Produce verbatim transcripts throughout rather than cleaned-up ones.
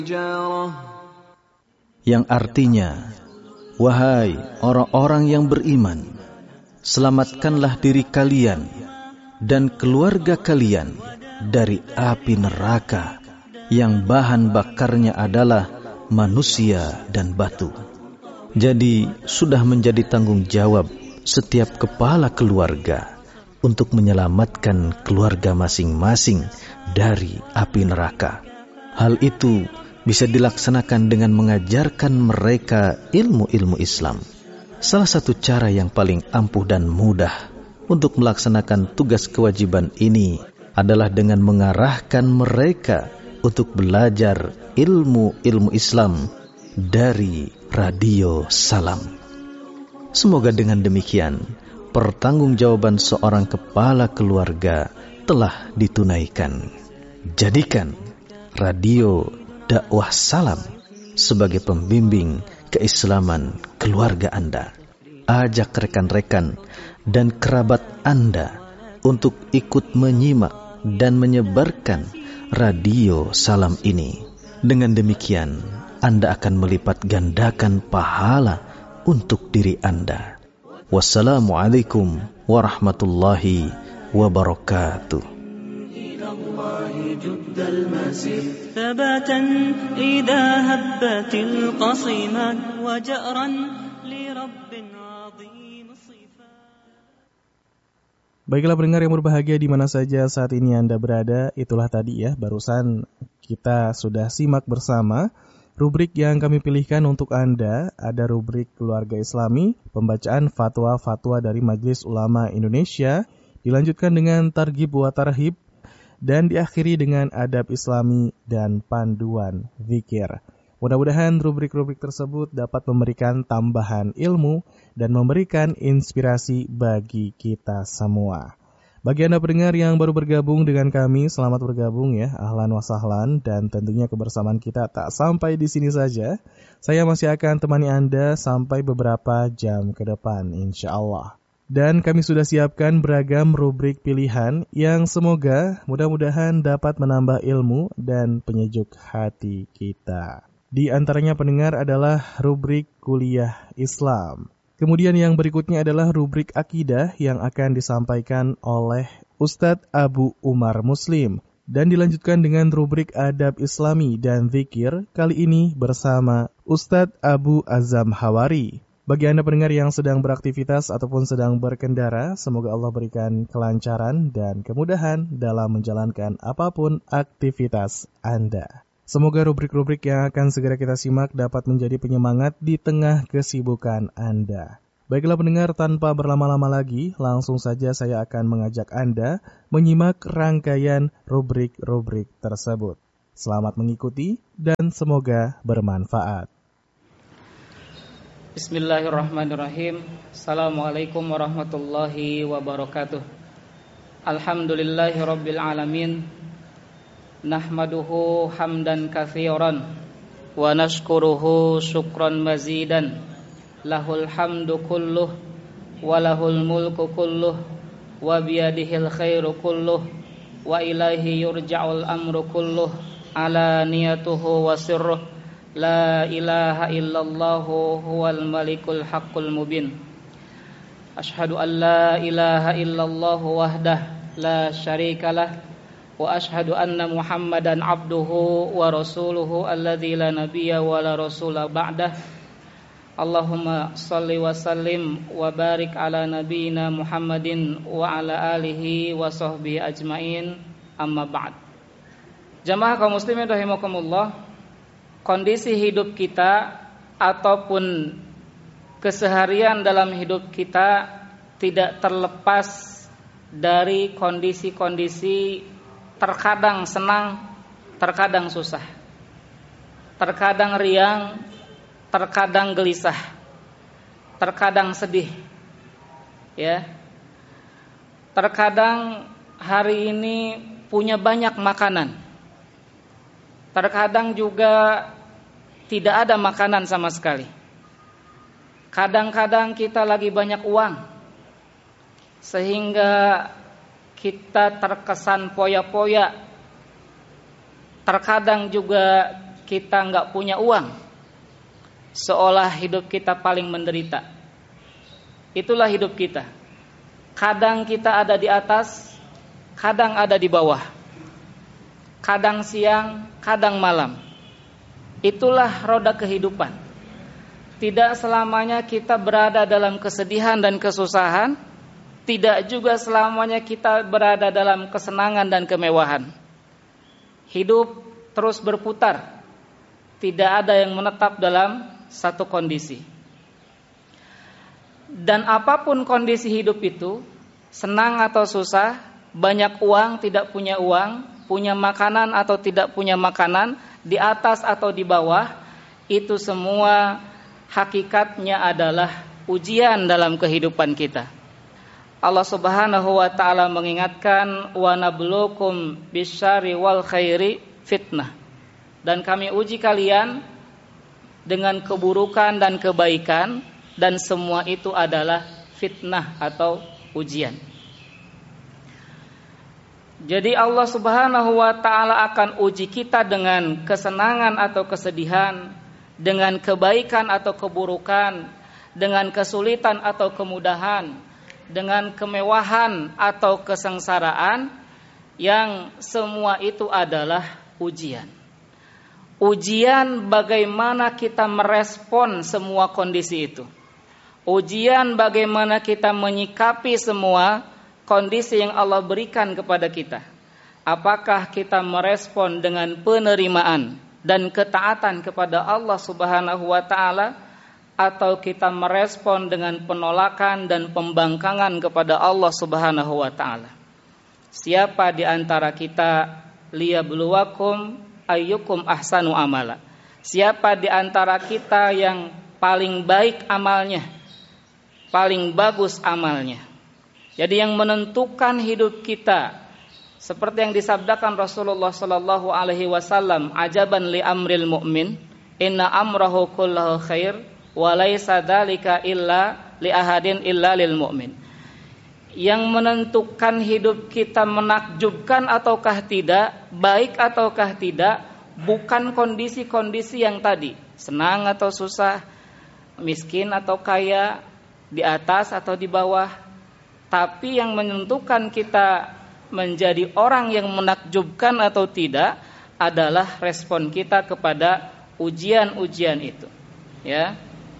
Yang artinya, wahai orang-orang yang beriman, selamatkanlah diri kalian dan keluarga kalian dari api neraka yang bahan bakarnya adalah manusia dan batu. Jadi sudah menjadi tanggung jawab setiap kepala keluarga untuk menyelamatkan keluarga masing-masing dari api neraka. Hal itu bisa dilaksanakan dengan mengajarkan mereka ilmu-ilmu Islam. Salah satu cara yang paling ampuh dan mudah untuk melaksanakan tugas kewajiban ini adalah dengan mengarahkan mereka untuk belajar ilmu-ilmu Islam dari Radio Salam. Semoga dengan demikian pertanggungjawaban seorang kepala keluarga telah ditunaikan. Jadikan Radio Dakwah Salam sebagai pembimbing keislaman keluarga Anda. Ajak rekan-rekan dan kerabat Anda untuk ikut menyimak dan menyebarkan Radio Salam ini. Dengan demikian, Anda akan melipat gandakan pahala untuk diri Anda. Wassalamualaikum warahmatullahi wabarakatuh. جد المسير ثباتا إذا هبت القصيمات وجأرا لرب عظيم الصفات. Baiklah pendengar yang berbahagia di mana saja saat ini Anda berada, itulah tadi ya barusan kita sudah simak bersama rubrik yang kami pilihkan untuk Anda. Ada rubrik Keluarga Islami, pembacaan fatwa-fatwa dari Majelis Ulama Indonesia, dilanjutkan dengan Targhib wa Tarhib, dan diakhiri dengan adab Islami dan panduan zikir. Mudah-mudahan rubrik-rubrik tersebut dapat memberikan tambahan ilmu dan memberikan inspirasi bagi kita semua. Bagi Anda pendengar yang baru bergabung dengan kami, selamat bergabung ya, ahlan wa sahlan, dan tentunya kebersamaan kita tak sampai di sini saja. Saya masih akan temani Anda sampai beberapa jam ke depan, insya Allah. Dan kami sudah siapkan beragam rubrik pilihan yang semoga mudah-mudahan dapat menambah ilmu dan penyejuk hati kita. Di antaranya pendengar adalah rubrik Kuliah Islam. Kemudian yang berikutnya adalah rubrik Akidah yang akan disampaikan oleh Ustadz Abu Umar Muslim. Dan dilanjutkan dengan rubrik Adab Islami dan Zikir, kali ini bersama Ustadz Abu Azam Hawari. Bagi Anda pendengar yang sedang beraktivitas ataupun sedang berkendara, semoga Allah berikan kelancaran dan kemudahan dalam menjalankan apapun aktivitas Anda. Semoga rubrik-rubrik yang akan segera kita simak dapat menjadi penyemangat di tengah kesibukan Anda. Baiklah pendengar, tanpa berlama-lama lagi, langsung saja saya akan mengajak Anda menyimak rangkaian rubrik-rubrik tersebut. Selamat mengikuti dan semoga bermanfaat. Bismillahirrahmanirrahim. Assalamualaikum warahmatullahi wabarakatuh. Alhamdulillahi rabbil alamin. Nahmaduhu hamdan katsiran wa nashkuruhu syukran mazidan. Lahul hamdu kulluh wa lahul mulku kulluh wa biyadihil khairu kulluh wa ilaihi yurja'ul amru kulluh ala niyatuhu wa sirruh. La ilaha illallahu huwal malikul haqqul mubin. Ashhadu an la ilaha illallahu wahdah la syarikalah wa ashhadu anna Muhammadan abduhu wa rasuluhu alladzi la nabiyya wa la rasula ba'dah. Allahumma shalli wa sallim wa barik ala nabiyyina Muhammadin wa ala alihi wa sahbihi ajmain. Amma ba'd. Jamaah kaum muslimin rahimakumullah, kondisi hidup kita ataupun keseharian dalam hidup kita tidak terlepas dari kondisi-kondisi terkadang senang, terkadang susah, terkadang riang, terkadang gelisah, terkadang sedih. Ya. Terkadang hari ini punya banyak makanan. Terkadang juga tidak ada makanan sama sekali. Kadang-kadang kita lagi banyak uang, sehingga kita terkesan poya-poya. Terkadang juga kita nggak punya uang, seolah hidup kita paling menderita. Itulah hidup kita. Kadang kita ada di atas, kadang ada di bawah. Kadang siang, kadang malam. Itulah roda kehidupan. Tidak selamanya kita berada dalam kesedihan dan kesusahan, tidak juga selamanya kita berada dalam kesenangan dan kemewahan. Hidup terus berputar, tidak ada yang menetap dalam satu kondisi. Dan apapun kondisi hidup itu, senang atau susah, banyak uang, tidak punya uang, punya makanan atau tidak punya makanan, di atas atau di bawah, itu semua hakikatnya adalah ujian dalam kehidupan kita. Allah Subhanahu wa taala mengingatkan, wa nabluukum bisyarri wal khairi fitnah. Dan kami uji kalian dengan keburukan dan kebaikan, dan semua itu adalah fitnah atau ujian. Jadi Allah Subhanahu wa taala akan uji kita dengan kesenangan atau kesedihan, dengan kebaikan atau keburukan, dengan kesulitan atau kemudahan, dengan kemewahan atau kesengsaraan, yang semua itu adalah ujian. Ujian bagaimana kita merespon semua kondisi itu. Ujian bagaimana kita menyikapi semua kondisi yang Allah berikan kepada kita. Apakah kita merespon dengan penerimaan dan ketaatan kepada Allah Subhanahu wa taala, atau kita merespon dengan penolakan dan pembangkangan kepada Allah Subhanahu wa taala. Siapa di antara kita liyabluwakum ayyukum ahsanu amala. Siapa di antara kita yang paling baik amalnya, paling bagus amalnya. Jadi yang menentukan hidup kita, seperti yang disabdakan Rasulullah sallallahu alaihi wasallam, ajaban li amril mu'min, inna amrahu kullahu khair, wa laisa dzalika illa li ahadin illa lil mu'min. Yang menentukan hidup kita menakjubkan ataukah tidak, baik ataukah tidak, bukan kondisi-kondisi yang tadi, senang atau susah, miskin atau kaya, di atas atau di bawah. Tapi yang menentukan kita menjadi orang yang menakjubkan atau tidak adalah respon kita kepada ujian-ujian itu. Ya.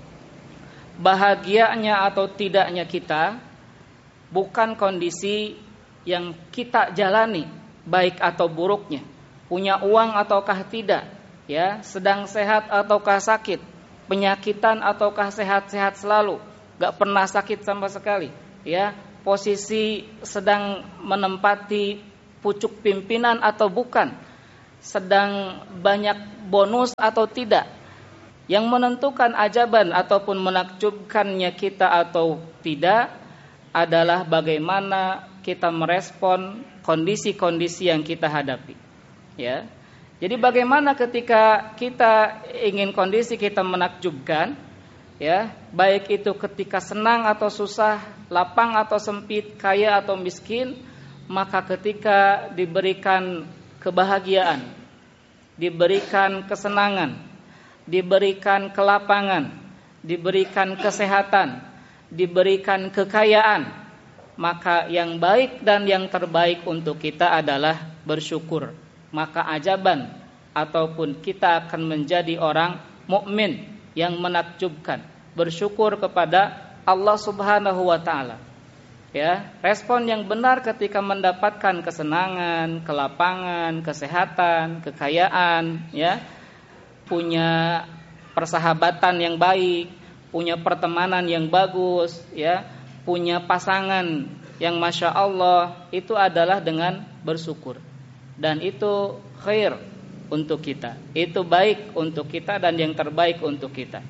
Bahagianya atau tidaknya kita bukan kondisi yang kita jalani, baik atau buruknya. Punya uang ataukah tidak, ya, sedang sehat ataukah sakit, penyakitan ataukah sehat-sehat selalu, gak pernah sakit sama sekali, ya. Posisi sedang menempati pucuk pimpinan atau bukan, sedang banyak bonus atau tidak. Yang menentukan ajaban ataupun menakjubkannya kita atau tidak adalah bagaimana kita merespon kondisi-kondisi yang kita hadapi. Ya. Jadi bagaimana ketika kita ingin kondisi kita menakjubkan, ya, baik itu ketika senang atau susah, lapang atau sempit, kaya atau miskin, maka ketika diberikan kebahagiaan, diberikan kesenangan, diberikan kelapangan, diberikan kesehatan, diberikan kekayaan, maka yang baik dan yang terbaik untuk kita adalah bersyukur. Maka ajaban ataupun kita akan menjadi orang mukmin yang menakjubkan, bersyukur kepada Allah Subhanahu wa taala. Ya, respon yang benar ketika mendapatkan kesenangan, kelapangan, kesehatan, kekayaan, ya, punya persahabatan yang baik, punya pertemanan yang bagus, ya, punya pasangan yang masya Allah, itu adalah dengan bersyukur. Dan itu khair untuk kita, itu baik untuk kita dan yang terbaik untuk kita.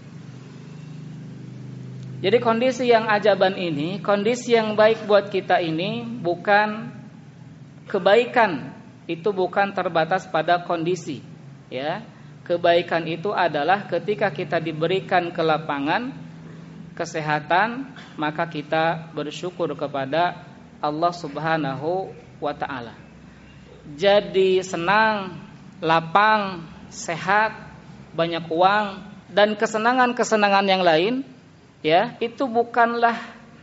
Jadi kondisi yang ajaban ini, kondisi yang baik buat kita ini bukan kebaikan, itu bukan terbatas pada kondisi, ya. Kebaikan itu adalah ketika kita diberikan kelapangan, kesehatan, maka kita bersyukur kepada Allah Subhanahu wa taala. Jadi senang, lapang, sehat banyak uang dan kesenangan-kesenangan yang lain, ya, itu bukanlah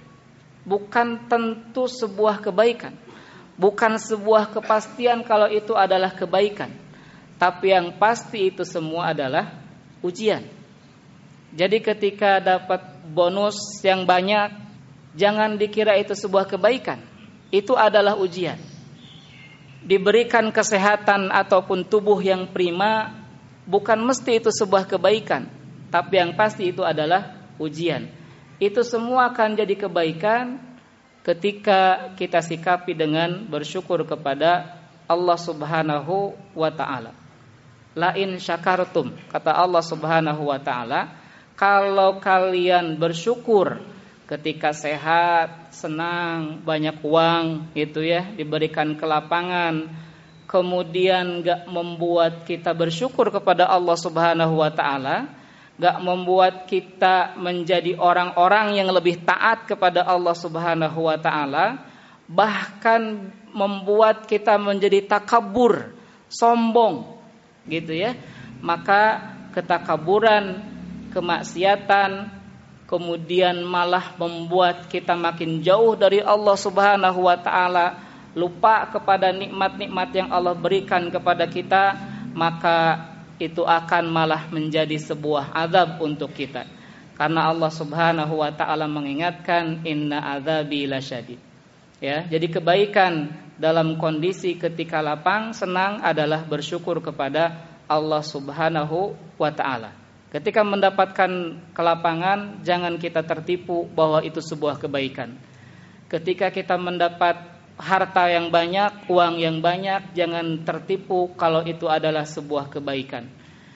bukan tentu sebuah kebaikan. Bukan sebuah kepastian kalau itu adalah kebaikan. Tapi yang pasti itu semua adalah ujian. Jadi ketika dapat bonus yang banyak, jangan dikira itu sebuah kebaikan. Itu adalah ujian. Diberikan kesehatan ataupun tubuh yang prima, bukan mesti itu sebuah kebaikan. Tapi yang pasti itu adalah ujian. Itu semua akan jadi kebaikan ketika kita sikapi dengan bersyukur kepada Allah Subhanahu wa ta'ala. La in syakartum, kata Allah Subhanahu wa ta'ala, kalau kalian bersyukur ketika sehat, senang, banyak uang, gitu ya, diberikan kelapangan, kemudian gak membuat kita bersyukur kepada Allah Subhanahu wa ta'ala, gak membuat kita menjadi orang-orang yang lebih taat kepada Allah Subhanahu wa ta'ala, bahkan membuat kita menjadi takabur, sombong, gitu ya. Maka ketakaburan, kemaksiatan, kemudian malah membuat kita makin jauh dari Allah Subhanahu wa ta'ala, lupa kepada nikmat-nikmat yang Allah berikan kepada kita, maka itu akan malah menjadi sebuah azab untuk kita. Karena Allah Subhanahu wa ta'ala mengingatkan, inna azabi lasyadid. Ya, jadi kebaikan dalam kondisi ketika lapang, senang adalah bersyukur kepada Allah Subhanahu wa ta'ala. Ketika mendapatkan kelapangan, jangan kita tertipu bahwa itu sebuah kebaikan. Ketika kita mendapat harta yang banyak, uang yang banyak, jangan tertipu kalau itu adalah sebuah kebaikan.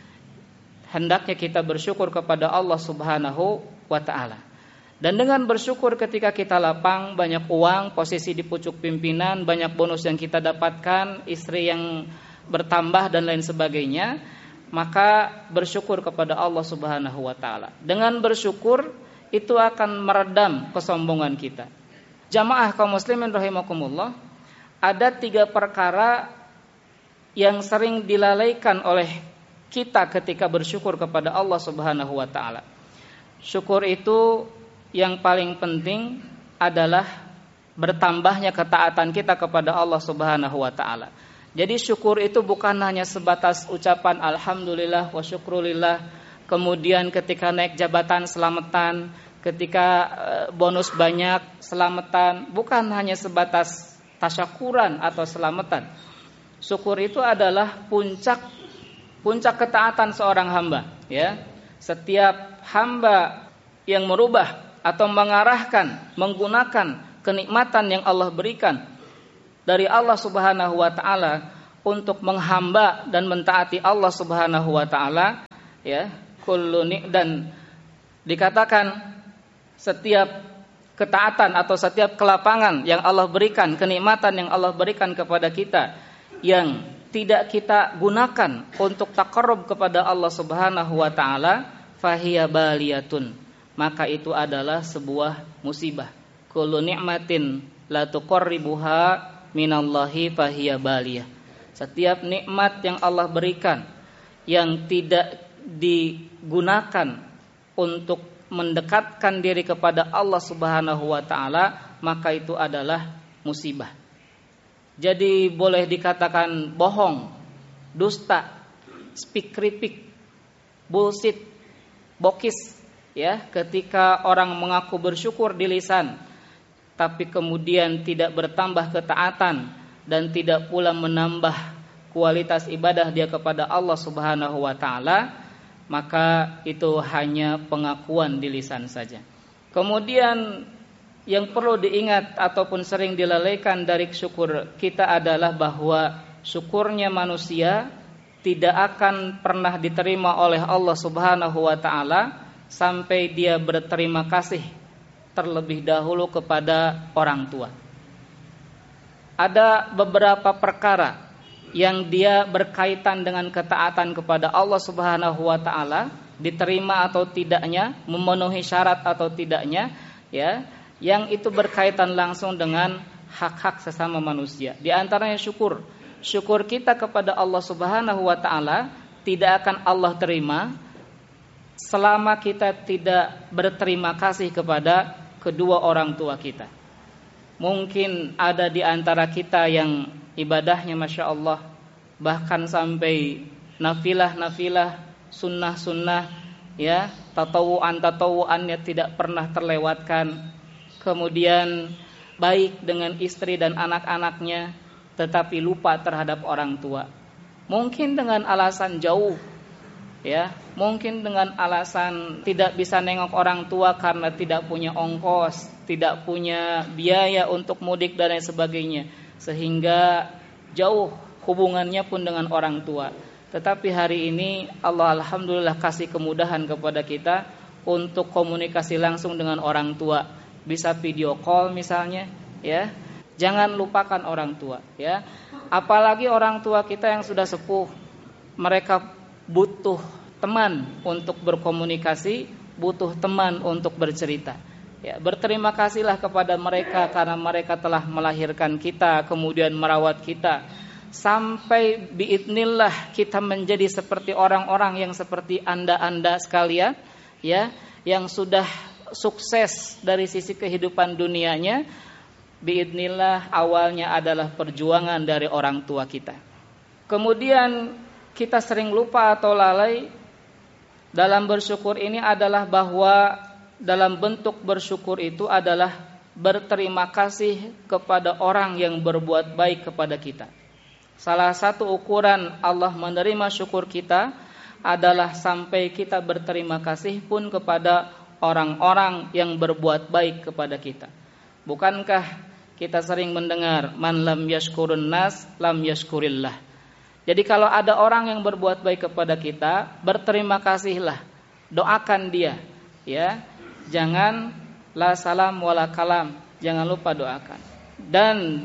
Hendaknya kita bersyukur kepada Allah Subhanahu wa ta'ala. Dan dengan bersyukur ketika kita lapang, banyak uang, posisi di pucuk pimpinan, banyak bonus yang kita dapatkan, istri yang bertambah dan lain sebagainya, maka bersyukur kepada Allah Subhanahu wa ta'ala. Dengan bersyukur itu akan meredam kesombongan kita. Jamaah kaum muslimin rahimakumullah, ada tiga perkara yang sering dilalaikan oleh kita ketika bersyukur kepada Allah Subhanahu wa ta'ala. Syukur itu yang paling penting adalah bertambahnya ketaatan kita kepada Allah Subhanahu wa ta'ala. Jadi syukur itu bukan hanya sebatas ucapan alhamdulillah wa syukrulillah, kemudian ketika naik jabatan selamatan, ketika bonus banyak selamatan, bukan hanya sebatas tasyakuran atau selamatan. Syukur itu adalah puncak puncak ketaatan seorang hamba, ya. Setiap hamba yang merubah atau mengarahkan, menggunakan kenikmatan yang Allah berikan dari Allah Subhanahu wa ta'ala untuk menghamba dan mentaati Allah Subhanahu wa ta'ala, ya, kullu ni, dan dikatakan setiap ketaatan atau setiap kelapangan yang Allah berikan, kenikmatan yang Allah berikan kepada kita yang tidak kita gunakan untuk taqarrub kepada Allah Subhanahu wa ta'ala, fahiya baliyatun, maka itu adalah sebuah musibah. Kullu ni'matin la tuqarribuha minallahi fahiya baliyah. Setiap nikmat yang Allah berikan yang tidak digunakan untuk mendekatkan diri kepada Allah Subhanahu wa ta'ala, maka itu adalah musibah. Jadi boleh dikatakan bohong, dusta, speak kripik, bullshit, bokis, ya, ketika orang mengaku bersyukur di lisan tapi kemudian tidak bertambah ketaatan dan tidak pula menambah kualitas ibadah dia kepada Allah Subhanahu wa ta'ala, maka itu hanya pengakuan di lisan saja. Kemudian yang perlu diingat ataupun sering dilalaikan dari syukur kita adalah bahwa syukurnya manusia tidak akan pernah diterima oleh Allah Subhanahu wa ta'ala sampai dia berterima kasih terlebih dahulu kepada orang tua. Ada beberapa perkara yang dia berkaitan dengan ketaatan kepada Allah Subhanahu wa ta'ala, diterima atau tidaknya, memenuhi syarat atau tidaknya, ya, yang itu berkaitan langsung dengan hak-hak sesama manusia. Di antaranya syukur. Syukur kita kepada Allah Subhanahu wa ta'ala tidak akan Allah terima selama kita tidak berterima kasih kepada kedua orang tua kita. Mungkin ada di antara kita yang ibadahnya Masya Allah, bahkan sampai nafilah-nafilah, sunnah-sunnah, ya, tatawuan-tatawuannya tidak pernah terlewatkan. Kemudian baik dengan istri dan anak-anaknya, tetapi lupa terhadap orang tua. Mungkin dengan alasan jauh, ya, mungkin dengan alasan tidak bisa nengok orang tua karena tidak punya ongkos, tidak punya biaya untuk mudik dan lain sebagainya, sehingga jauh hubungannya pun dengan orang tua. Tetapi hari ini Allah alhamdulillah kasih kemudahan kepada kita untuk komunikasi langsung dengan orang tua, bisa video call misalnya, ya. Jangan lupakan orang tua, ya. Apalagi orang tua kita yang sudah sepuh, mereka butuh teman untuk berkomunikasi, butuh teman untuk bercerita. Ya, berterima kasihlah kepada mereka karena mereka telah melahirkan kita, kemudian merawat kita, sampai biidznillah kita menjadi seperti orang-orang yang seperti anda-anda sekalian, ya, yang sudah sukses dari sisi kehidupan dunianya. Biidznillah awalnya adalah perjuangan dari orang tua kita. Kemudian kita sering lupa atau lalai dalam bersyukur ini adalah bahwa dalam bentuk bersyukur itu adalah berterima kasih kepada orang yang berbuat baik kepada kita. Salah satu ukuran Allah menerima syukur kita adalah sampai kita berterima kasih pun kepada orang-orang yang berbuat baik kepada kita. Bukankah kita sering mendengar man lam yashkurun nas lam yashkurillah. Jadi kalau ada orang yang berbuat baik kepada kita, berterima kasihlah, doakan dia, ya. Jangan la salam wala kalam, jangan lupa doakan. Dan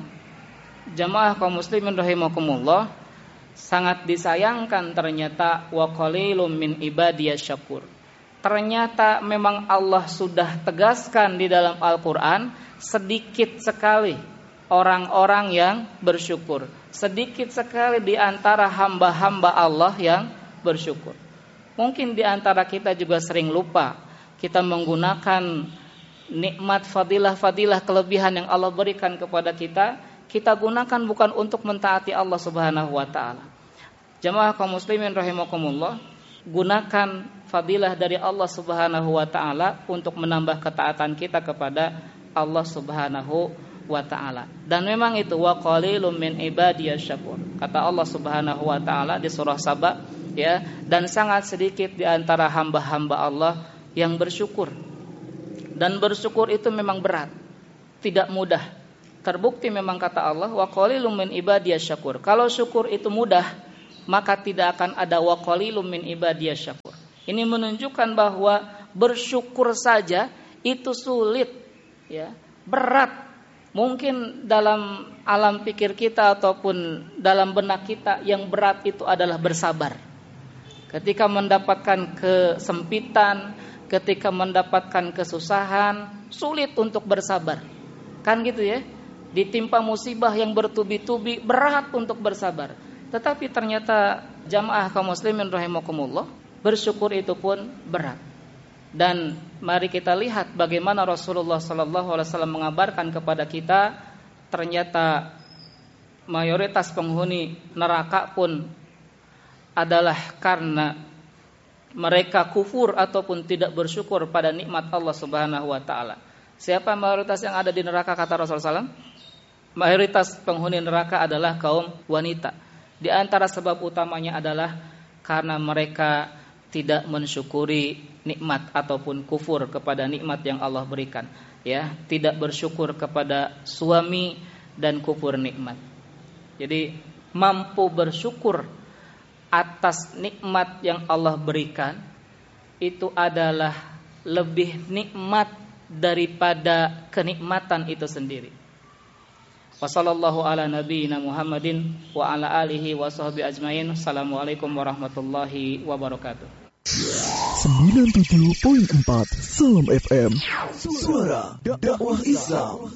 jamaah kaum muslimin rahimakumullah, sangat disayangkan ternyata wa qalilum min ibadiyasy syakur. Ternyata memang Allah sudah tegaskan di dalam Al-Qur'an, sedikit sekali orang-orang yang bersyukur. Sedikit sekali di antara hamba-hamba Allah yang bersyukur. Mungkin di antara kita juga sering lupa. Kita menggunakan nikmat fadilah-fadilah kelebihan yang Allah berikan kepada kita, kita gunakan bukan untuk mentaati Allah Subhanahu wa taala. Jamaah kaum muslimin rahimakumullah, gunakan fadilah dari Allah Subhanahu wa taala untuk menambah ketaatan kita kepada Allah Subhanahu wa taala. Dan memang itu wa qalilum min ibadiyasy syakur. Kata Allah Subhanahu wa taala di surah Saba, ya, dan sangat sedikit di antara hamba-hamba Allah yang bersyukur. Dan bersyukur itu memang berat, tidak mudah. Terbukti memang kata Allah wa qalilum min ibadiyasy syakur. Kalau syukur itu mudah, maka tidak akan ada wa qalilum min ibadiyasy syakur. Ini menunjukkan bahwa bersyukur saja itu sulit, ya, berat. Mungkin dalam alam pikir kita ataupun dalam benak kita yang berat itu adalah bersabar. Ketika mendapatkan kesempitan, ketika mendapatkan kesusahan, sulit untuk bersabar. Kan gitu ya? Ditimpa musibah yang bertubi-tubi, berat untuk bersabar. Tetapi ternyata jamaah kaum muslimin rahimakumullah, bersyukur itu pun berat. Dan mari kita lihat bagaimana Rasulullah sallallahu alaihi wasallam mengabarkan kepada kita, ternyata mayoritas penghuni neraka pun adalah karena mereka kufur ataupun tidak bersyukur pada nikmat Allah Subhanahu wa taala. Siapa mayoritas yang ada di neraka kata Rasulullah sallallahu alaihi wasallam? Mayoritas penghuni neraka adalah kaum wanita. Di antara sebab utamanya adalah karena mereka tidak mensyukuri nikmat ataupun kufur kepada nikmat yang Allah berikan, ya, tidak bersyukur kepada suami dan kufur nikmat. Jadi mampu bersyukur atas nikmat yang Allah berikan itu adalah lebih nikmat daripada kenikmatan itu sendiri. Wassallallahu ala nabiyyina Muhammadin wa ala alihi wa sahbihi ajmain. Assalamualaikum warahmatullahi wabarakatuh. sembilan puluh tujuh koma empat Salam F M, suara dakwah Islam.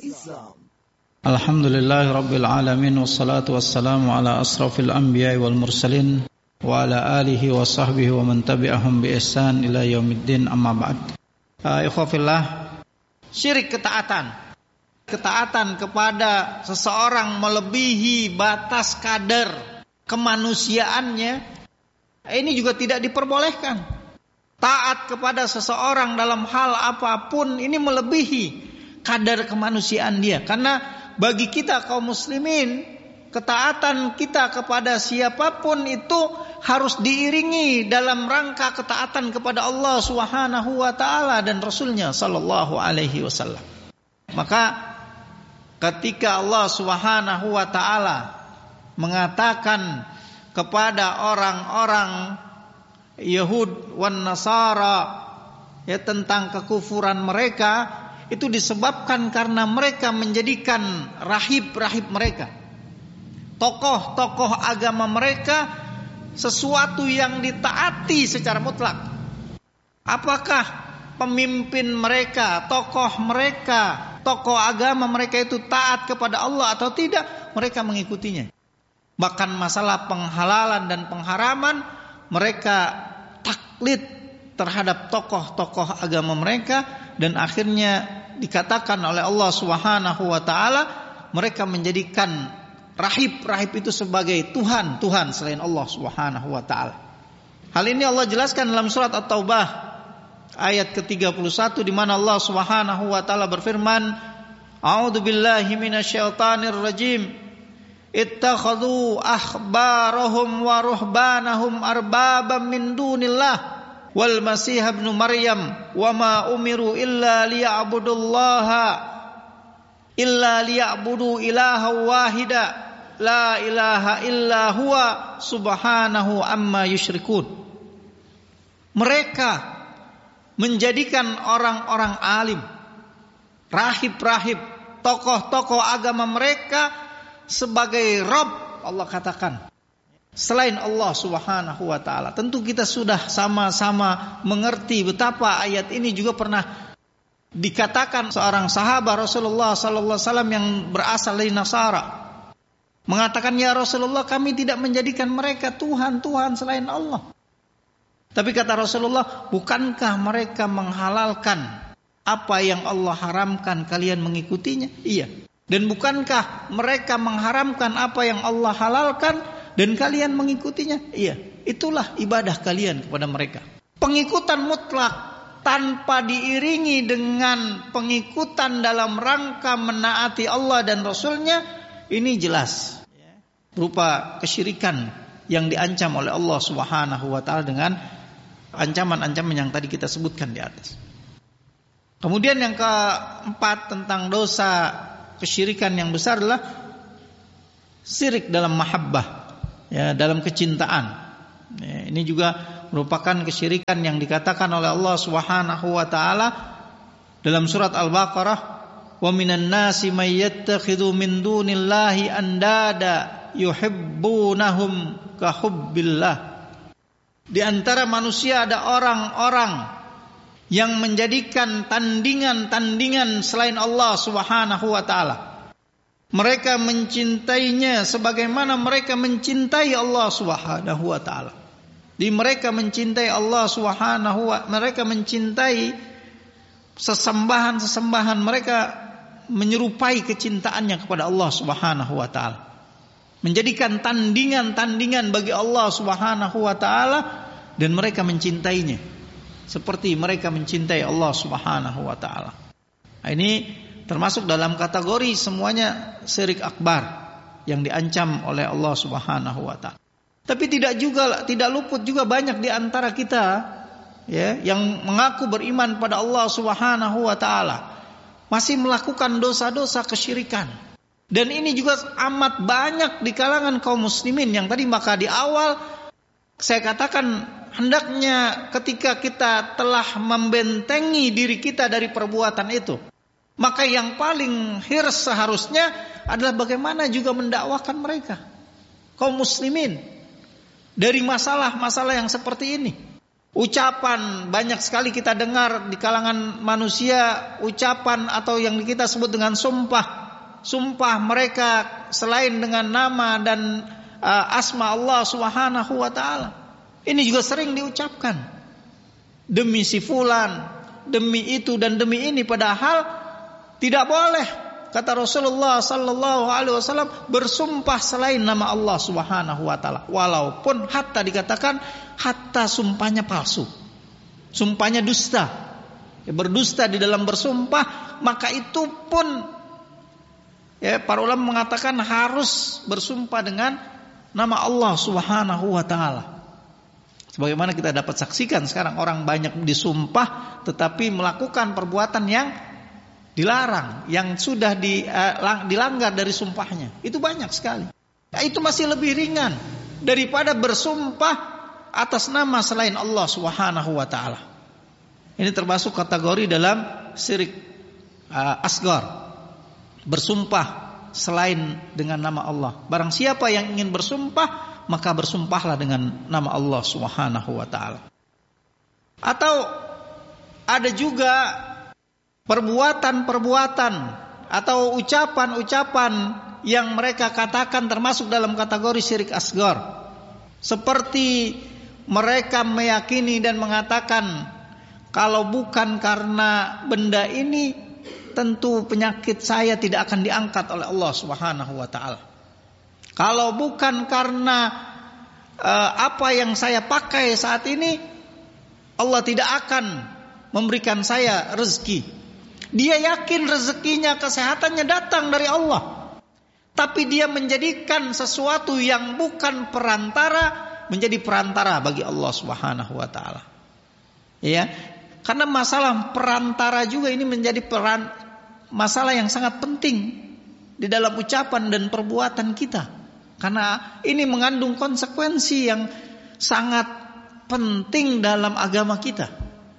Alhamdulillahirabbil alamin, wassalatu wassalamu ala asrafil anbiya'i wal mursalin wa ala alihi wa sahbihi wa man tabi'ahum bi ihsan ila yaumiddin, amma ba'd. Uh, ikhwafillah, syirik ketaatan. Ketaatan kepada seseorang melebihi batas kadar kemanusiaannya, ini juga tidak diperbolehkan. Taat kepada seseorang dalam hal apapun ini melebihi kadar kemanusiaan dia. Karena bagi kita kaum muslimin, ketaatan kita kepada siapapun itu harus diiringi dalam rangka ketaatan kepada Allah Subhanahu wa taala dan Rasulnya sallallahu alaihi wasallam. Maka ketika Allah Subhanahu wa taala mengatakan kepada orang-orang Yahud wan Nasara ya tentang kekufuran mereka, itu disebabkan karena mereka menjadikan rahib-rahib mereka, tokoh-tokoh agama mereka, sesuatu yang ditaati secara mutlak. Apakah pemimpin mereka, tokoh mereka, tokoh agama mereka itu taat kepada Allah atau tidak? Mereka mengikutinya. Bahkan masalah penghalalan dan pengharaman, mereka taklid terhadap tokoh-tokoh agama mereka, dan akhirnya dikatakan oleh Allah Subhanahu wa taala, mereka menjadikan rahib-rahib itu sebagai Tuhan, Tuhan selain Allah Subhanahu wa taala. Hal ini Allah jelaskan dalam surat At-Taubah ayat ke tiga puluh satu, di mana Allah Subhanahu wa taala berfirman, A'udzu billahi minasyaitonir rajim. Ittakhadhu akhbarahum wa ruhbanahum arbabam min dunillah wal masih ibn Maryam wa ma umiru illa liya'budullaha illa liya'budu ilaha wahida la ilaha illa huwa subhanahu amma yusyrikun. Mereka menjadikan orang-orang alim, rahib-rahib, tokoh-tokoh agama mereka sebagai Rabb, Allah katakan, selain Allah Subhanahu wa taala. Tentu kita sudah sama-sama mengerti betapa ayat ini juga pernah dikatakan seorang sahabat Rasulullah sallallahu alaihi wasallam yang berasal dari Nasara. Mengatakan, ya Rasulullah, kami tidak menjadikan mereka Tuhan-Tuhan selain Allah. Tapi kata Rasulullah, bukankah mereka menghalalkan apa yang Allah haramkan, kalian mengikutinya? Iya. Dan bukankah mereka mengharamkan apa yang Allah halalkan dan kalian mengikutinya? Iya. Itulah ibadah kalian kepada mereka. Pengikutan mutlak tanpa diiringi dengan pengikutan dalam rangka menaati Allah dan Rasulnya, ini jelas berupa kesyirikan yang diancam oleh Allah Subhanahu wa taala dengan ancaman-ancaman yang tadi kita sebutkan di atas. Kemudian yang keempat tentang dosa kesyirikan yang besar adalah syirik dalam mahabbah, ya, dalam kecintaan. Ya, ini juga merupakan kesyirikan yang dikatakan oleh Allah Subhanahu wa taala dalam surat Al-Baqarah, wa minan nasi may yattakhidhu min dunillahi andada yuhibbunahum ka hubbillah. Di antara manusia ada orang-orang yang menjadikan tandingan-tandingan selain Allah Subhanahu wa taala. Mereka mencintainya sebagaimana mereka mencintai Allah Subhanahu wa taala. Di mereka mencintai Allah Subhanahu wa mereka mencintai sesembahan-sesembahan, mereka menyerupai kecintaannya kepada Allah Subhanahu wa taala. Menjadikan tandingan-tandingan bagi Allah Subhanahu wa taala dan mereka mencintainya seperti mereka mencintai Allah Subhanahu wa taala. Ini termasuk dalam kategori semuanya syirik akbar yang diancam oleh Allah Subhanahu wa taala. Tapi tidak juga tidak luput juga banyak di antara kita, ya, yang mengaku beriman pada Allah Subhanahu wa taala masih melakukan dosa-dosa kesyirikan. Dan ini juga amat banyak di kalangan kaum muslimin yang tadi maka di awal saya katakan, hendaknya ketika kita telah membentengi diri kita dari perbuatan itu, maka yang paling hirs seharusnya adalah bagaimana juga mendakwakan mereka, kaum muslimin, dari masalah-masalah yang seperti ini. Ucapan banyak sekali kita dengar di kalangan manusia, ucapan atau yang kita sebut dengan sumpah. Sumpah mereka selain dengan nama dan uh, asma Allah Subhanahu wa taala. Ini juga sering diucapkan. Demi si fulan, demi itu dan demi ini, padahal tidak boleh, kata Rasulullah sallallahu alaihi wasallam, bersumpah selain nama Allah Subhanahu wa taala. Walaupun hatta dikatakan hatta sumpahnya palsu. Sumpahnya dusta. Ya, berdusta di dalam bersumpah, maka itu pun ya para ulama mengatakan harus bersumpah dengan nama Allah Subhanahu wa taala. Sebagaimana kita dapat saksikan sekarang orang banyak disumpah tetapi melakukan perbuatan yang dilarang, yang sudah di, uh, dilanggar dari sumpahnya. Itu banyak sekali. Nah, itu masih lebih ringan daripada bersumpah atas nama selain Allah Subhanahu wa taala. Ini termasuk kategori dalam syirik uh, asgar. Bersumpah selain dengan nama Allah. Barang siapa yang ingin bersumpah, maka bersumpahlah dengan nama Allah Subhanahu wa taala. Atau ada juga perbuatan-perbuatan atau ucapan-ucapan yang mereka katakan termasuk dalam kategori syirik asgar. Seperti mereka meyakini dan mengatakan, kalau bukan karena benda ini, tentu penyakit saya tidak akan diangkat oleh Allah Subhanahu wa taala. Kalau bukan karena uh, apa yang saya pakai saat ini, Allah tidak akan memberikan saya rezeki. Dia yakin rezekinya, kesehatannya datang dari Allah. Tapi dia menjadikan sesuatu yang bukan perantara menjadi perantara bagi Allah Subhanahu wa taala. Ya, karena masalah perantara juga ini menjadi peran masalah yang sangat penting di dalam ucapan dan perbuatan kita. Karena ini mengandung konsekuensi yang sangat penting dalam agama kita.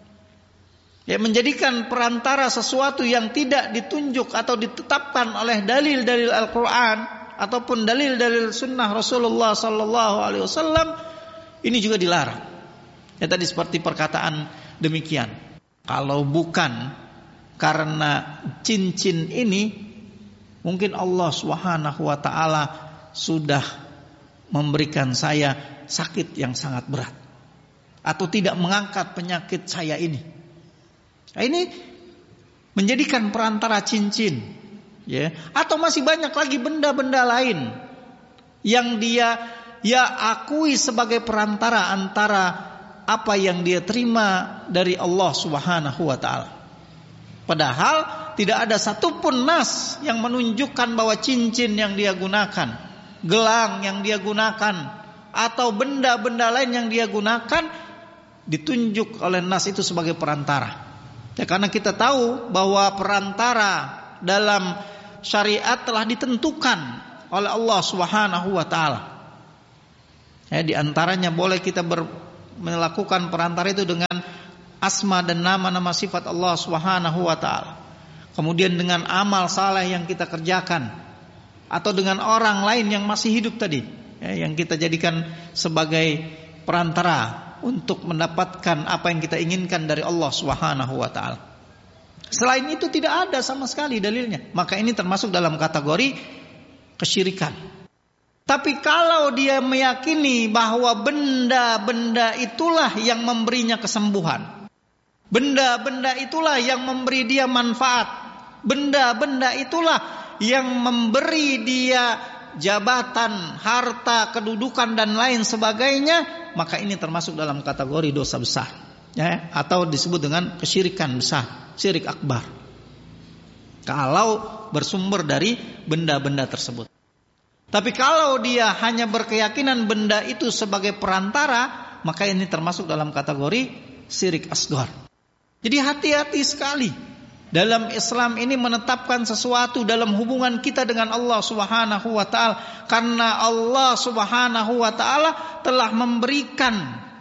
Ya, menjadikan perantara sesuatu yang tidak ditunjuk atau ditetapkan oleh dalil-dalil Al-Quran ataupun dalil-dalil Sunnah Rasulullah Sallallahu Alaihi Wasallam, ini juga dilarang. Ya, tadi seperti perkataan demikian. Kalau bukan karena cincin ini, mungkin Allah Subhanahu Wa Taala sudah memberikan saya sakit yang sangat berat, atau tidak mengangkat penyakit saya ini. Nah, ini menjadikan perantara cincin, ya. Atau masih banyak lagi benda-benda lain yang dia ya akui sebagai perantara antara apa yang dia terima dari Allah Subhanahu wa taala. Padahal tidak ada satupun nas yang menunjukkan bahwa cincin yang dia gunakan, gelang yang dia gunakan, atau benda-benda lain yang dia gunakan ditunjuk oleh nas itu sebagai perantara. Ya, karena kita tahu bahwa perantara dalam syariat telah ditentukan oleh Allah Subhanahu wa taala. Ya, di antaranya boleh kita ber, melakukan perantara itu dengan asma dan nama-nama sifat Allah Subhanahu wa taala. Kemudian dengan amal saleh yang kita kerjakan, atau dengan orang lain yang masih hidup tadi, ya, yang kita jadikan sebagai perantara untuk mendapatkan apa yang kita inginkan dari Allah Subhanahu wa taala. Selain itu tidak ada sama sekali dalilnya. Maka ini termasuk dalam kategori kesyirikan. Tapi kalau dia meyakini bahwa benda-benda itulah yang memberinya kesembuhan, benda-benda itulah yang memberi dia manfaat, benda-benda itulah yang memberi dia jabatan, harta, kedudukan dan lain sebagainya, maka ini termasuk dalam kategori dosa besar, ya, atau disebut dengan kesyirikan besar, syirik akbar. Kalau bersumber dari benda-benda tersebut. Tapi kalau dia hanya berkeyakinan benda itu sebagai perantara, maka ini termasuk dalam kategori syirik asghar. Jadi hati-hati sekali dalam Islam ini menetapkan sesuatu dalam hubungan kita dengan Allah Subhanahu wa taala, karena Allah Subhanahu wa taala telah memberikan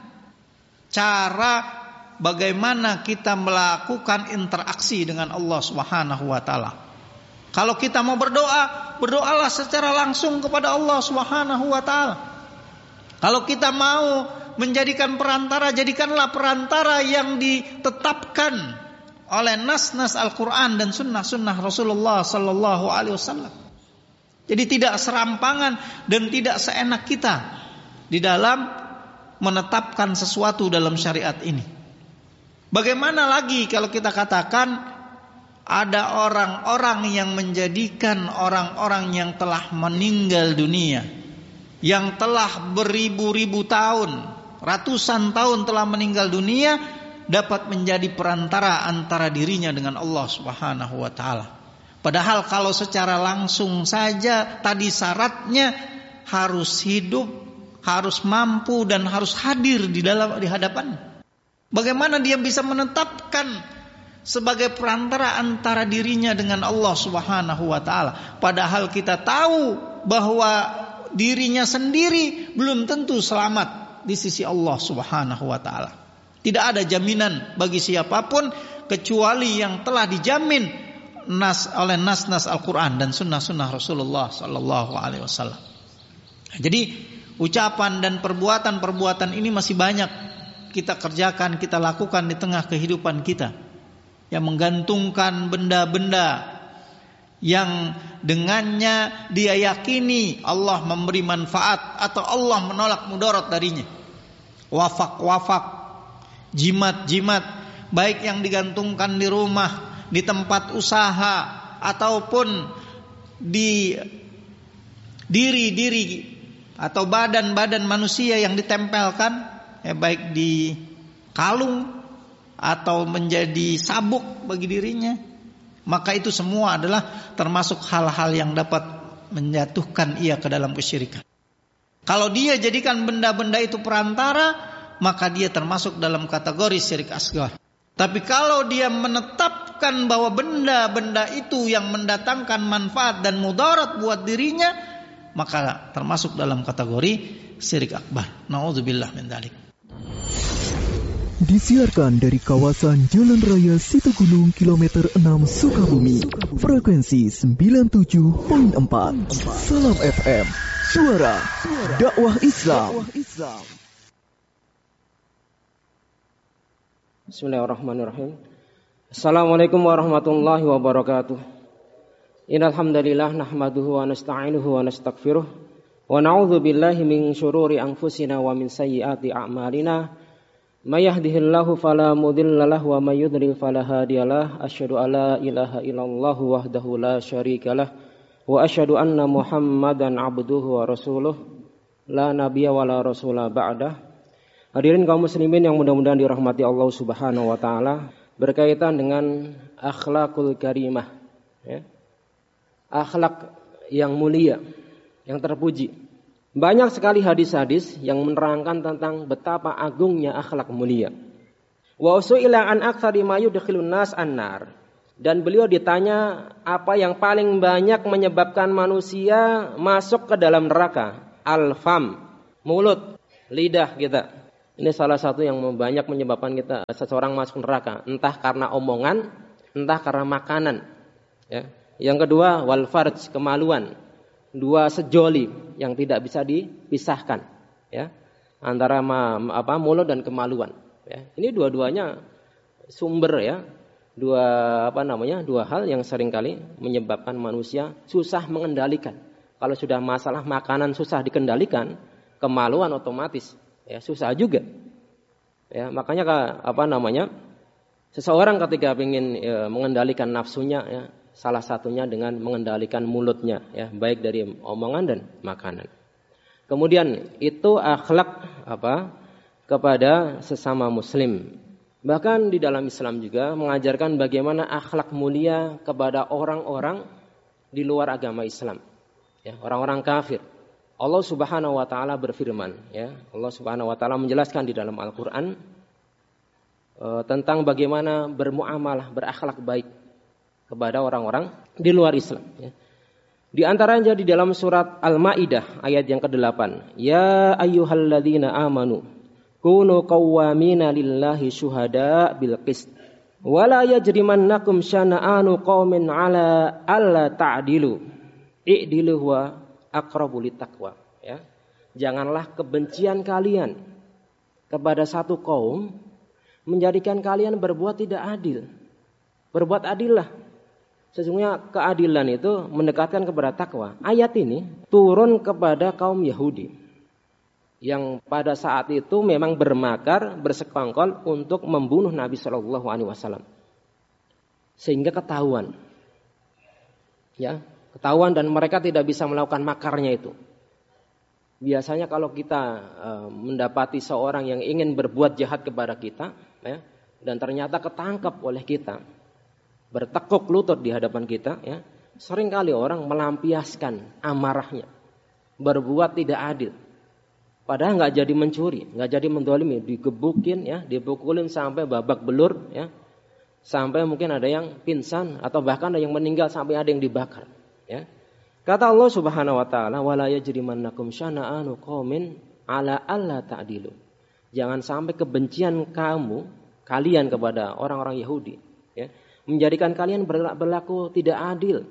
cara bagaimana kita melakukan interaksi dengan Allah Subhanahu wa taala. Kalau kita mau berdoa, berdoalah secara langsung kepada Allah Subhanahu wa taala. Kalau kita mau menjadikan perantara, jadikanlah perantara yang ditetapkan oleh nas-nas Al-Quran dan sunnah-sunnah Rasulullah Sallallahu Alaihi Wasallam. Jadi tidak serampangan dan tidak seenak kita di dalam menetapkan sesuatu dalam syariat ini. Bagaimana lagi kalau kita katakan ada orang-orang yang menjadikan orang-orang yang telah meninggal dunia, yang telah beribu-ribu tahun, ratusan tahun telah meninggal dunia, dapat menjadi perantara antara dirinya dengan Allah Subhanahu wa taala. Padahal kalau secara langsung saja tadi syaratnya harus hidup, harus mampu dan harus hadir di dalam di hadapan. Bagaimana dia bisa menetapkan sebagai perantara antara dirinya dengan Allah Subhanahu wa taala? Padahal kita tahu bahwa dirinya sendiri belum tentu selamat di sisi Allah Subhanahu wa taala. Tidak ada jaminan bagi siapapun kecuali yang telah dijamin nas oleh nas-nas Al-Quran dan sunnah-sunnah Rasulullah Sallallahu Alaihi Wasallam. Jadi ucapan dan perbuatan-perbuatan ini masih banyak kita kerjakan, kita lakukan di tengah kehidupan kita, yang menggantungkan benda-benda yang dengannya dia yakini Allah memberi manfaat atau Allah menolak mudarat darinya. Wafak-wafak, jimat-jimat, baik yang digantungkan di rumah, di tempat usaha, ataupun di diri-diri atau badan-badan manusia yang ditempelkan, ya, baik di kalung atau menjadi sabuk bagi dirinya, maka itu semua adalah termasuk hal-hal yang dapat menjatuhkan ia ke dalam kesyirikan. Kalau dia jadikan benda-benda itu perantara, maka dia termasuk dalam kategori syirik asghar. Tapi kalau dia menetapkan bahwa benda-benda itu yang mendatangkan manfaat dan mudarat buat dirinya, maka termasuk dalam kategori syirik akbar. Nauzubillah min dzalik. Disiarkan dari kawasan Jalan Raya Situgunung kilometer enam Sukabumi, frekuensi sembilan puluh tujuh koma empat. Salam F M, suara dakwah Islam. Bismillahirrahmanirrahim. Assalamualaikum warahmatullahi wabarakatuh. Innal hamdalillah nahmaduhu wa nasta'inuhu wa nastaghfiruh wa na'udzu billahi min syururi anfusina wa min sayyiati a'malina. May yahdihillahu fala mudilla lahu wa may yudlil fala hadiyalah. Asyhadu an la ilaha illallah wahdahu la syarikalah wa asyhadu anna Muhammadan abduhu wa rasuluh la nabiyya wa la rasula ba'dah. Hadirin kaum muslimin yang mudah-mudahan dirahmati Allah Subhanahu wa taala, berkaitan dengan akhlakul karimah, ya. Akhlak yang mulia, yang terpuji. Banyak sekali hadis-hadis yang menerangkan tentang betapa agungnya akhlak mulia. Wa usuila an aktsari ma yudkhilun nas annar. Dan beliau ditanya apa yang paling banyak menyebabkan manusia masuk ke dalam neraka? Al-fam, mulut, lidah kita. Ini salah satu yang banyak menyebabkan kita seseorang masuk neraka, entah karena omongan, entah karena makanan. Ya. Yang kedua, wal farj, kemaluan, dua sejoli yang tidak bisa dipisahkan, ya, antara ma, apa, mulut dan kemaluan. Ya. Ini dua-duanya sumber, ya, dua apa namanya, dua hal yang seringkali menyebabkan manusia susah mengendalikan. Kalau sudah masalah makanan susah dikendalikan, kemaluan otomatis. Ya, susah juga. Ya, makanya apa namanya? Seseorang ketika ingin ya, mengendalikan nafsunya, ya, salah satunya dengan mengendalikan mulutnya, ya, baik dari omongan dan makanan. Kemudian itu akhlak apa? Kepada sesama muslim. Bahkan di dalam Islam juga mengajarkan bagaimana akhlak mulia kepada orang-orang di luar agama Islam. Ya, orang-orang kafir. Allah Subhanahu wa taala berfirman, ya. Allah Subhanahu wa taala menjelaskan di dalam Al-Qur'an e, tentang bagaimana bermuamalah, berakhlak baik kepada orang-orang di luar Islam, ya. Di antaranya di dalam surat Al-Maidah ayat yang kedelapan, ya ayyuhalladzina amanu kunu qawwamina lillahi syuhada bil qist wa la yajrimannakum syana'anu qaumin ala alla ta'dilu i'dilu huwa aqrabu littaqwa, ya. Janganlah kebencian kalian kepada satu kaum menjadikan kalian berbuat tidak adil. Berbuat adillah. Sesungguhnya keadilan itu mendekatkan kepada takwa. Ayat ini turun kepada kaum Yahudi yang pada saat itu memang bermakar, bersekongkol untuk membunuh Nabi Shallallahu Alaihi Wasallam, sehingga ketahuan, ya, ketahuan dan mereka tidak bisa melakukan makarnya itu. Biasanya kalau kita e, mendapati seorang yang ingin berbuat jahat kepada kita, ya, dan ternyata ketangkap oleh kita, bertekuk lutut di hadapan kita, ya, seringkali orang melampiaskan amarahnya, berbuat tidak adil. Padahal nggak jadi mencuri, nggak jadi mendolimi, digebukin, ya, dipukulin sampai babak belur, ya, sampai mungkin ada yang pingsan atau bahkan ada yang meninggal, sampai ada yang dibakar. Ya. Kata Allah Subhanahu Wa Taala, wala yajrimannakum syana'anu qaumin ala alla ta'dilu. Jangan sampai kebencian kamu, kalian kepada orang-orang Yahudi, ya, menjadikan kalian berlaku tidak adil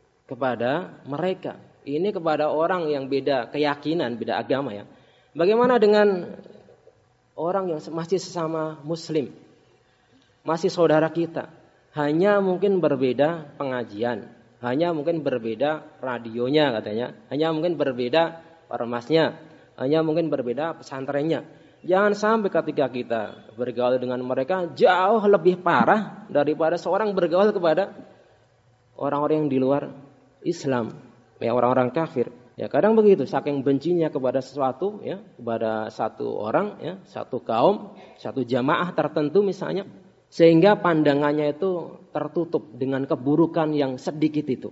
kepada mereka. Ini kepada orang yang beda keyakinan, beda agama, ya. Bagaimana dengan orang yang masih sesama muslim, masih saudara kita, hanya mungkin berbeda pengajian, hanya mungkin berbeda radionya katanya, hanya mungkin berbeda ormasnya, hanya mungkin berbeda pesantrennya. Jangan sampai ketika kita bergaul dengan mereka jauh lebih parah daripada seorang bergaul kepada orang-orang yang di luar Islam, ya, orang-orang kafir. Ya, kadang begitu, saking bencinya kepada sesuatu, ya, kepada satu orang, ya, satu kaum, satu jamaah tertentu misalnya, sehingga pandangannya itu tertutup dengan keburukan yang sedikit itu.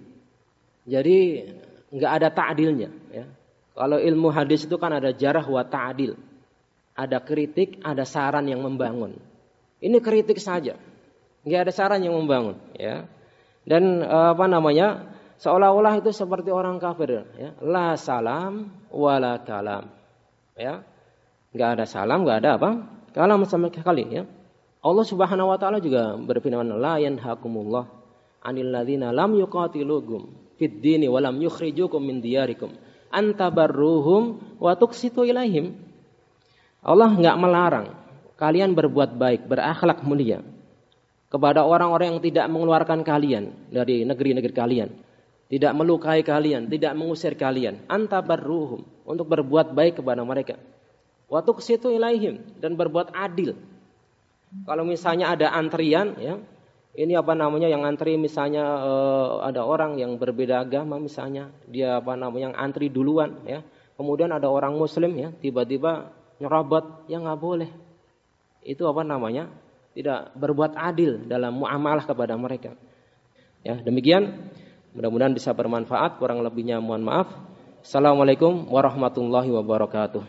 Jadi nggak ada ta'dilnya, ya. Kalau ilmu hadis itu kan ada jarah wa ta'dil, ada kritik, ada saran yang membangun. Ini kritik saja, nggak ada saran yang membangun, ya. Dan apa namanya? Seolah-olah itu seperti orang kafir, ya. La salam wala kalam, ya. Enggak ada salam, enggak ada apa? Kalam sama sekali, ya. Allah Subhanahu wa taala juga berfirman, la yanhakumullah 'anil ladzina lam yuqatilukum fid dini wa lam yukhrijukum min diyarikum antabarruhum wa tuqsitu ilaihim. Allah enggak melarang kalian berbuat baik, berakhlak mulia kepada orang-orang yang tidak mengeluarkan kalian dari negeri-negeri kalian, tidak melukai kalian, tidak mengusir kalian, antabarruhum, untuk berbuat baik kepada mereka, wa tuqsitu ilaihim, dan berbuat adil. Kalau misalnya ada antrian, ya, ini apa namanya yang antri, misalnya eh, ada orang yang berbeda agama misalnya, dia apa namanya yang antri duluan, ya, kemudian ada orang muslim, ya, tiba-tiba nyerobot, ya nggak boleh. Itu apa namanya? Tidak berbuat adil dalam muamalah kepada mereka. Ya, demikian. Mudah-mudahan bisa bermanfaat, kurang lebihnya mohon maaf. Assalamualaikum warahmatullahi wabarakatuh.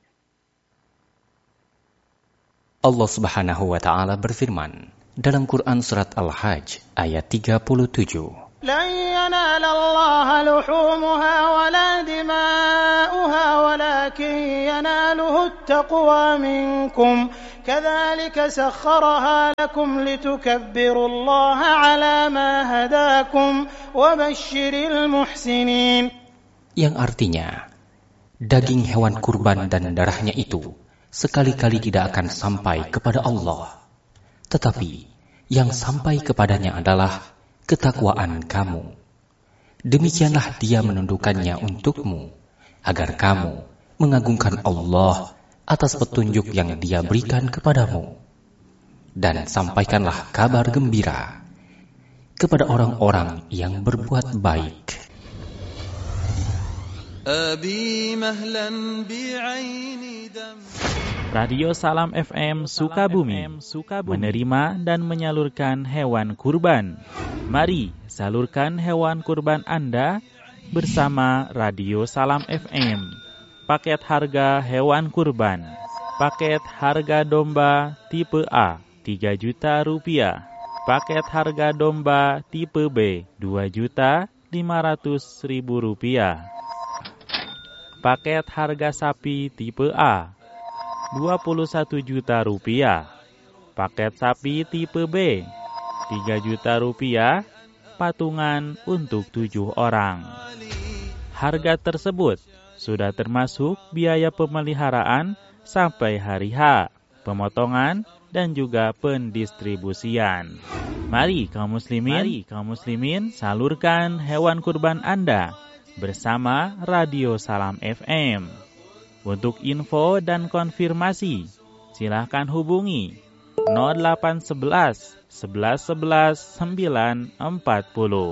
Allah Subhanahu wa taala berfirman dalam Quran surat Al-Hajj ayat tiga puluh tujuh. لن ينال الله لحومها ولا دماؤها ولكن يناله التقوى منكم كذلك سخرها لكم لتكبروا الله على ما هداكم وبشر المحسنين. Yang artinya, daging hewan kurban dan darahnya itu sekali-kali tidak akan sampai kepada Allah, tetapi yang sampai kepadanya adalah ketakwaan kamu. Demikianlah Dia menundukkannya untukmu, agar kamu mengagungkan Allah atas petunjuk yang Dia berikan kepadamu. Dan sampaikanlah kabar gembira kepada orang-orang yang berbuat baik. Radio Salam F M Sukabumi menerima dan menyalurkan hewan kurban. Mari salurkan hewan kurban Anda bersama Radio Salam F M. Paket harga hewan kurban. Paket harga domba tipe A tiga juta rupiah. Paket harga domba tipe B dua juta lima ratus ribu rupiah. Paket harga sapi tipe A dua puluh satu juta rupiah. Paket sapi tipe B tiga juta rupiah, patungan untuk tujuh orang. Harga tersebut sudah termasuk biaya pemeliharaan sampai hari H, pemotongan dan juga pendistribusian. Mari kaum muslimin, Mari kaum muslimin salurkan hewan kurban Anda bersama Radio Salam F M. Untuk info dan konfirmasi, silahkan hubungi nol delapan sebelas sebelas sebelas sembilan empat puluh.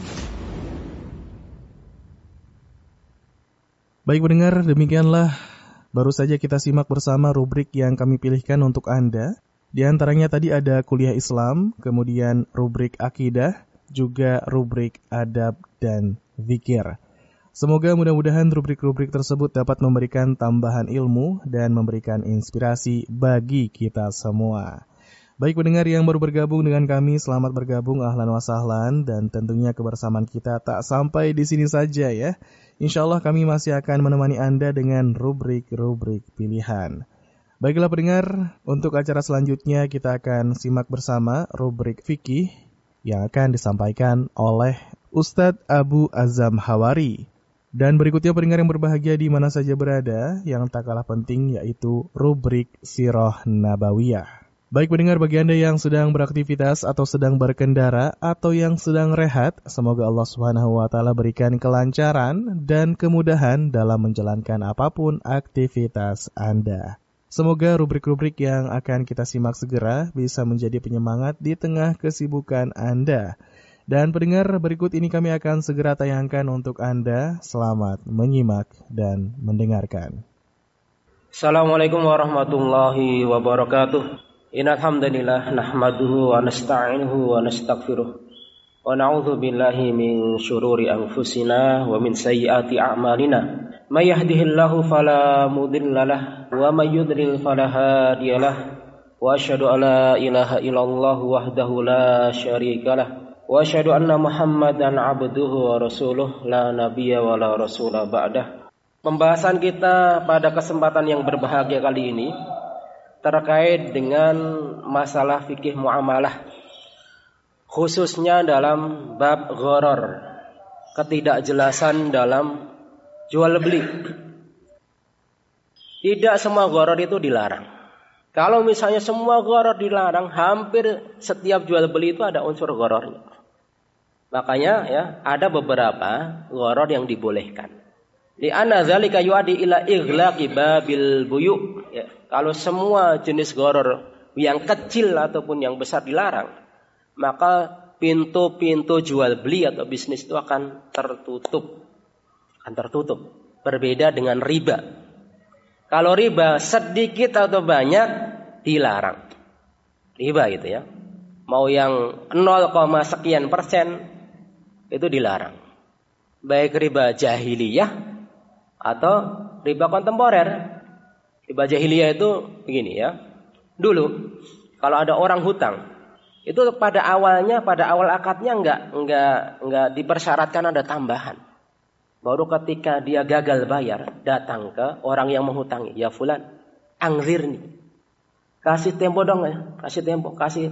Baik pendengar, demikianlah baru saja kita simak bersama rubrik yang kami pilihkan untuk Anda. Di antaranya tadi ada kuliah Islam, kemudian rubrik akidah, juga rubrik adab dan zikir. Semoga mudah-mudahan rubrik-rubrik tersebut dapat memberikan tambahan ilmu dan memberikan inspirasi bagi kita semua. Baik pendengar yang baru bergabung dengan kami, selamat bergabung, ahlan wa sahlan, dan tentunya kebersamaan kita tak sampai di sini saja ya. Insya Allah kami masih akan menemani Anda dengan rubrik-rubrik pilihan. Baiklah pendengar, untuk acara selanjutnya kita akan simak bersama rubrik fikih yang akan disampaikan oleh Ustadz Abu Azam Hawari. Dan berikutnya pendengar yang berbahagia di mana saja berada, yang tak kalah penting yaitu rubrik Sirah Nabawiyah. Baik pendengar, bagi Anda yang sedang beraktivitas atau sedang berkendara atau yang sedang rehat, semoga Allah Subhanahu wa taala berikan kelancaran dan kemudahan dalam menjalankan apapun aktivitas Anda. Semoga rubrik-rubrik yang akan kita simak segera bisa menjadi penyemangat di tengah kesibukan Anda. Dan pendengar, berikut ini kami akan segera tayangkan untuk Anda. Selamat menyimak dan mendengarkan. Assalamualaikum warahmatullahi wabarakatuh. Innal hamdalillah nahmaduhu wa nasta'inuhu wa nastaghfiruh. Wa na'udzu billahi min syururi anfusina wa min sayyiati a'malina. May yahdihillahu fala mudhillalah wa may yudlil fala hadiyalah. Wa asyhadu an la ilaha illallah wahdahu la syarikalah. Wa asyhadu anna Muhammadan abduhu wa rasuluh la nabiyya wa la rasula ba'dah. Pembahasan kita pada kesempatan yang berbahagia kali ini terkait dengan masalah fikih muamalah, khususnya dalam bab gharar, ketidakjelasan dalam jual beli. Tidak semua gharar itu dilarang. Kalau misalnya semua gharar dilarang, hampir setiap jual beli itu ada unsur ghararnya. Makanya ya, ada beberapa gharar yang dibolehkan. Li anna dzalika yu'addi ila ighlaqi babil buyu'. Ya, kalau semua jenis gharar yang kecil ataupun yang besar dilarang, maka pintu-pintu jual beli atau bisnis itu akan tertutup. Akan tertutup. Berbeda dengan riba. Kalau riba sedikit atau banyak dilarang. Riba gitu ya. Mau yang nol, sekian persen itu dilarang. Baik riba jahiliyah atau riba kontemporer. Riba jahiliyah itu begini ya. Dulu kalau ada orang hutang, itu pada awalnya, pada awal akadnya enggak enggak enggak dipersyaratkan ada tambahan. Baru ketika dia gagal bayar, datang ke orang yang menghutangi, ya fulan, angzirni. Kasih tempo dong ya, kasih tempo, kasih